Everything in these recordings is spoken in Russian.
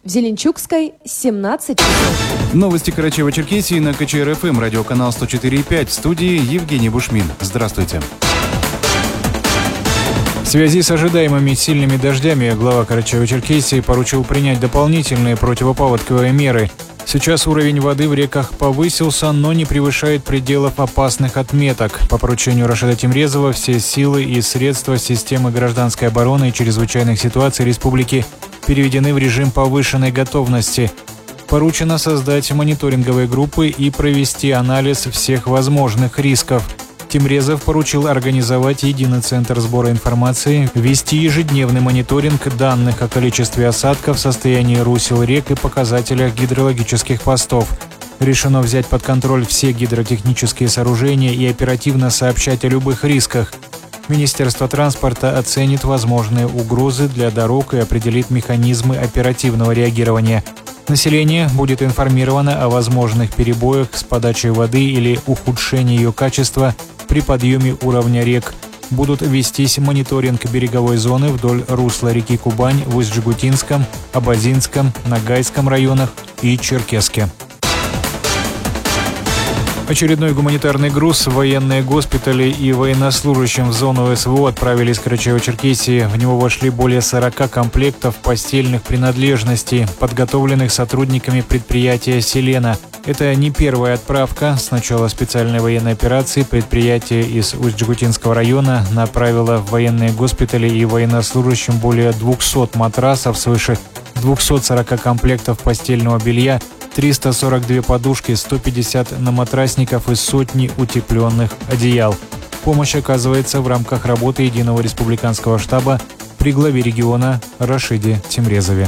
В Зеленчукской 17 часов. Новости Карачаево-Черкесии на КЧР-ФМ, радиоканал 104,5. В студии Евгений Бушмин. Здравствуйте. В связи с ожидаемыми сильными дождями глава Карачаево-Черкесии поручил принять дополнительные противопаводковые меры. Сейчас уровень воды в реках повысился, но не превышает пределов опасных отметок. По поручению Рашида Тимрезова все силы и средства системы гражданской обороны и чрезвычайных ситуаций республики переведены в режим повышенной готовности. Поручено создать мониторинговые группы и провести анализ всех возможных рисков. Тимрезов поручил организовать единый центр сбора информации, вести ежедневный мониторинг данных о количестве осадков, состоянии русел рек и показателях гидрологических постов. Решено взять под контроль все гидротехнические сооружения и оперативно сообщать о любых рисках. Министерство транспорта оценит возможные угрозы для дорог и определит механизмы оперативного реагирования. Население будет информировано о возможных перебоях с подачей воды или ухудшении ее качества при подъеме уровня рек. Будут вестись мониторинг береговой зоны вдоль русла реки Кубань в Усть-Жигутинском, Абазинском, Ногайском районах и Черкесске. Очередной гуманитарный груз в военные госпитали и военнослужащим в зону СВО отправили из Карачаево-Черкесии. В него вошли более 40 комплектов постельных принадлежностей, подготовленных сотрудниками предприятия «Селена». Это не первая отправка. С начала специальной военной операции предприятие из Усть-Жигутинского района направило в военные госпитали и военнослужащим более 200 матрасов, свыше 240 комплектов постельного белья, 342 подушки, 150 наматрасников и сотни утепленных одеял. Помощь оказывается в рамках работы Единого республиканского штаба при главе региона Рашиде Тимрезове.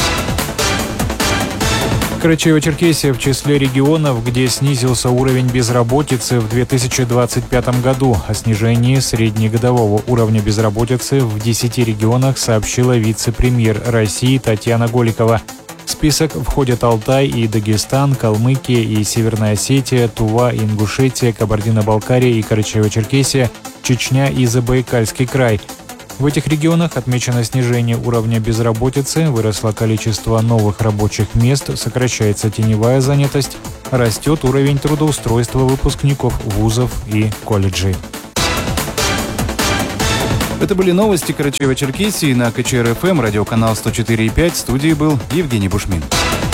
Карачаево-Черкесия в числе регионов, где снизился уровень безработицы в 2025 году. О снижении среднегодового уровня безработицы в 10 регионах сообщила вице-премьер России Татьяна Голикова. В список входят Алтай и Дагестан, Калмыкия и Северная Осетия, Тува и Ингушетия, Кабардино-Балкария и Карачаево-Черкесия, Чечня и Забайкальский край. В этих регионах отмечено снижение уровня безработицы, выросло количество новых рабочих мест, сокращается теневая занятость, растет уровень трудоустройства выпускников вузов и колледжей. Это были новости Карачаево-Черкесии на КЧР-ФМ, радиоканал 104,5. В студии был Евгений Бушмин.